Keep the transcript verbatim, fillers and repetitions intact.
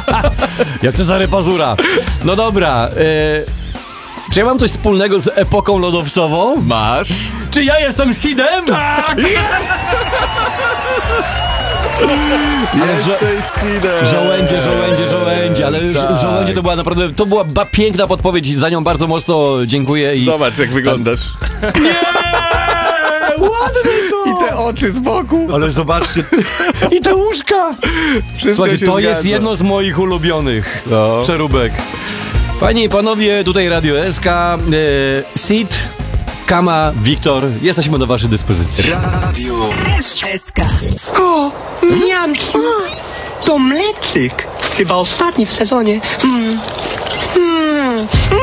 Jak to za repazura. No dobra, yy, czy ja mam coś wspólnego z epoką lodowcową? Masz? Czy ja jestem Sidem? Tak! Ale żo- Jesteś Sidem! żołędzie, żołędzie, żołędzie, ale Tak. tak. żołędzie to była naprawdę, to była ba- piękna podpowiedź, za nią bardzo mocno dziękuję i... Zobacz, jak wyglądasz. Ładny to! I te oczy z boku. Ale zobaczcie, i te łóżka! Wszystko Słuchajcie, się to zgadza. jest jedno z moich ulubionych No. przeróbek. Panie i panowie, tutaj Radio S K, e, Sid, Kama, Wiktor, jesteśmy do waszej dyspozycji. Radio S K. O, miamki. To mleczyk. Chyba ostatni w sezonie. Mm. Mm.